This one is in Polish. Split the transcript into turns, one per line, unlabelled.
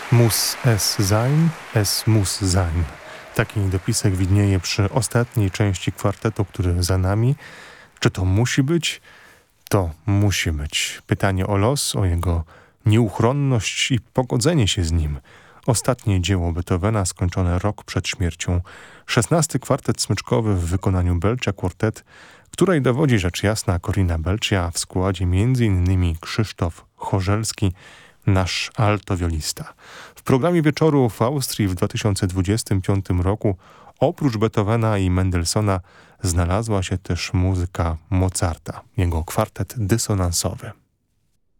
Muss es sein, es muss sein. Taki dopisek widnieje przy ostatniej części kwartetu, który za nami. Czy to musi być? To musi być. Pytanie o los, o jego nieuchronność i pogodzenie się z nim. Ostatnie dzieło Beethovena, skończone rok przed śmiercią. 16. kwartet smyczkowy w wykonaniu Belcia Quartet, której dowodzi rzecz jasna Corina Belcia, w składzie m.in. Krzysztof Chorzelski, nasz altowiolista. W programie wieczoru w Austrii w 2025 roku oprócz Beethovena i Mendelssohna znalazła się też muzyka Mozarta, jego kwartet dysonansowy.